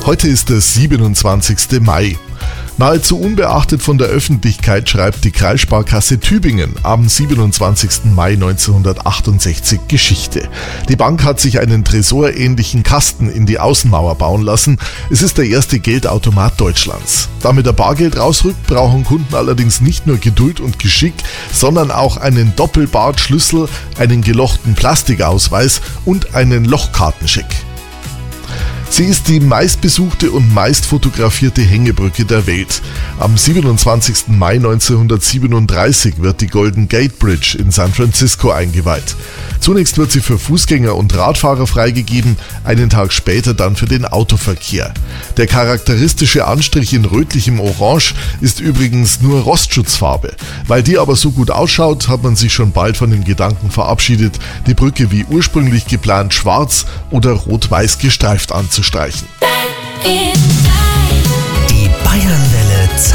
Heute ist der 27. Mai. Nahezu unbeachtet von der Öffentlichkeit schreibt die Kreissparkasse Tübingen am 27. Mai 1968 Geschichte. Die Bank hat sich einen tresorähnlichen Kasten in die Außenmauer bauen lassen. Es ist der erste Geldautomat Deutschlands. Damit er Bargeld rausrückt, brauchen Kunden allerdings nicht nur Geduld und Geschick, sondern auch einen Doppelbartschlüssel, einen gelochten Plastikausweis und einen Lochkartenscheck. Sie ist die meistbesuchte und meist fotografierte Hängebrücke der Welt. Am 27. Mai 1937 wird die Golden Gate Bridge in San Francisco eingeweiht. Zunächst wird sie für Fußgänger und Radfahrer freigegeben, einen Tag später dann für den Autoverkehr. Der charakteristische Anstrich in rötlichem Orange ist übrigens nur Rostschutzfarbe. Weil die aber so gut ausschaut, hat man sich schon bald von dem Gedanken verabschiedet, die Brücke wie ursprünglich geplant schwarz oder rot-weiß gestreift anzustreichen.